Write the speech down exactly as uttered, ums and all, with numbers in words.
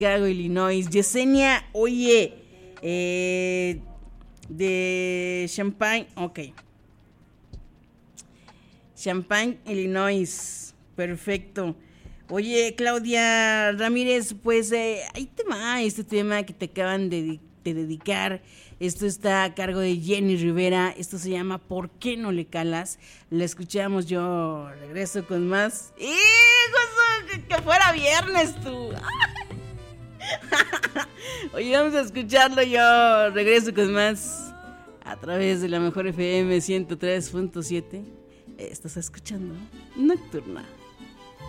Chicago, Illinois. Yesenia, oye, eh, de Champaign, ok. Champaign, Illinois, perfecto. Oye, Claudia Ramírez, pues eh, ahí te va este tema que te acaban de, de dedicar. Esto está a cargo de Jenny Rivera. Esto se llama ¿Por qué no le calas? La escuchamos, yo regreso con más. ¡Hijo! Que, que fuera viernes tú. Oye, vamos a escucharlo, yo regreso con más a través de la Mejor F M ciento tres punto siete. Estás escuchando Nocturna.